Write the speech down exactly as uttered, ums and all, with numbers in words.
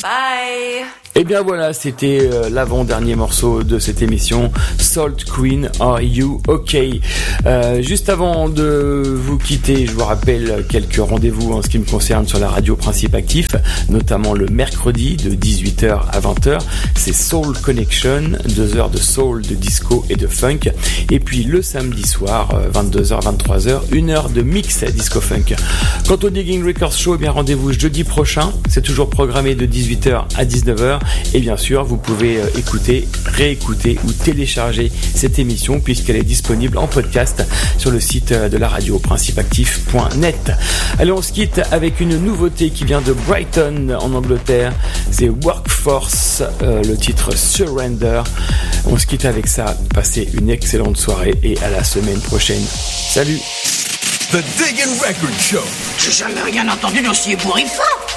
Bye. Et bien voilà, c'était euh, l'avant-dernier morceau de cette émission, Salt Queen, Are You OK? euh, Juste avant de vous quitter, je vous rappelle quelques rendez-vous en ce qui me concerne sur la radio Principe Actif, notamment le mercredi de dix-huit heures à vingt heures, c'est Soul Connection, deux heures de soul, de disco et de funk. Et puis le samedi soir, vingt-deux heures, vingt-trois heures, une heure de mix disco-funk. Quant au Digging Records Show, eh bien rendez-vous jeudi prochain, c'est toujours programmé de dix-huit heures à dix-neuf heures. Et bien sûr, vous pouvez écouter, réécouter ou télécharger cette émission puisqu'elle est disponible en podcast sur le site de la radio principe actif point net. Allez, on se quitte avec une nouveauté qui vient de Brighton en Angleterre. C'est Workforce, euh, le titre Surrender. On se quitte avec ça. Passez une excellente soirée et à la semaine prochaine. Salut. The Diggin' Record Show. J'ai jamais rien entendu d'aussi ébouriffant.